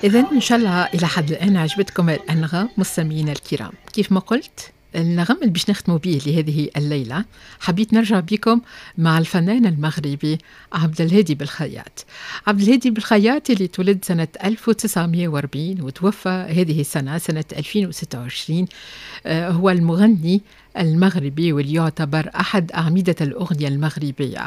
إذن إن شاء الله إلى حد الآن عجبتكم الأنغام مستمعينا الكرام. كيف ما قلت النغم اللي باش نختموا به لهذه الليلة حبيت نرجع بكم مع الفنان المغربي عبد الهادي بالخياط. عبد الهادي بالخياط اللي تولد سنة 1940 وتوفى هذه السنة سنة 2026. هو المغني المغربي واللي يعتبر أحد أعمدة الأغنية المغربية،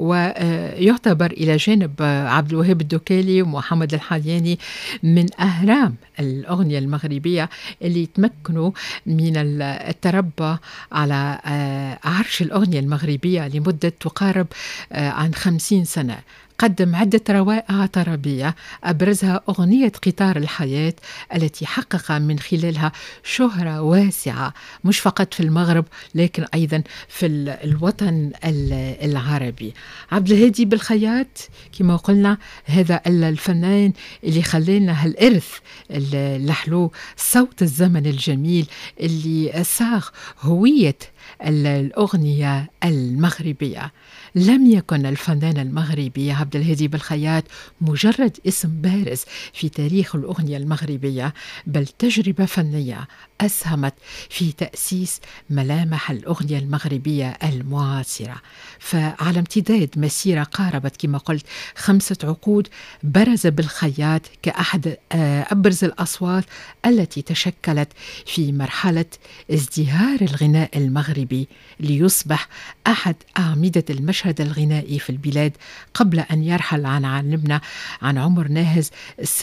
ويعتبر إلى جانب عبد الوهاب الدكالي ومحمد الحلياني من أهرام الأغنية المغربية اللي تمكنوا من التربع على عرش الأغنية المغربية لمدة تقارب عن 50 سنة. قدم عدة روائع طربية أبرزها أغنية قطار الحياة التي حقق من خلالها شهرة واسعة مش فقط في المغرب لكن أيضا في الوطن العربي. عبد الهادي بالخياط كما قلنا هذا الفنان اللي خلينا هالإرث اللحلو، صوت الزمن الجميل اللي صاغ هوية الأغنية المغربية. لم يكن الفنان المغربي عبد الهادي بالخياط مجرد اسم بارز في تاريخ الأغنية المغربية، بل تجربة فنية أسهمت في تأسيس ملامح الأغنية المغربية المعاصرة. فعلى امتداد مسيرة قاربت كما قلت 5 عقود برز بالخياط كأحد أبرز الأصوات التي تشكلت في مرحلة ازدهار الغناء المغربي ليصبح أحد أعمدة المشهد الغنائي في البلاد قبل أن يرحل عن عالمنا عن عمر ناهز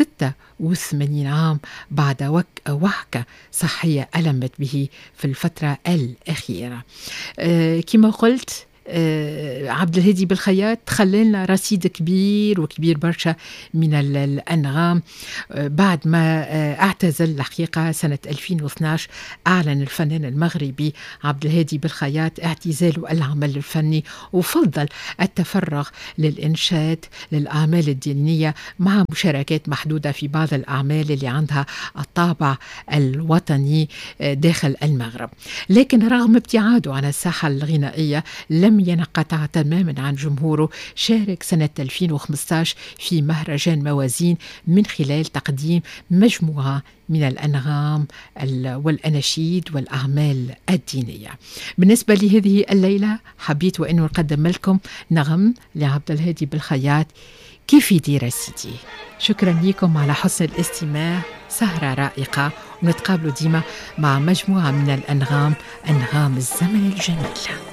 86 عام بعد وهكة صحية ألمت به في الفترة الأخيرة. كما قلت عبد الهادي بالخياط خللنا رصيد كبير وكبير برشا من الأنغام. بعد ما اعتزل الحقيقة سنة 2012 أعلن الفنان المغربي عبد الهادي بالخياط اعتزاله العمل الفني وفضل التفرغ للإنشاد للأعمال الدينية مع مشاركات محدودة في بعض الأعمال اللي عندها الطابع الوطني داخل المغرب. لكن رغم ابتعاده عن الساحة الغنائية لم ينقطع تماما عن جمهوره. شارك سنة 2015 في مهرجان موازين من خلال تقديم مجموعة من الأنغام والأناشيد والأعمال الدينية. بالنسبة لهذه الليلة حبيت وأنه نقدم لكم نغم لعبد الهادي بالخياط كيف يدير سيدي. شكرا لكم على حسن الاستماع، سهرة رائقة، ونتقابلوا ديما مع مجموعة من الأنغام، أنغام الزمن الجميل.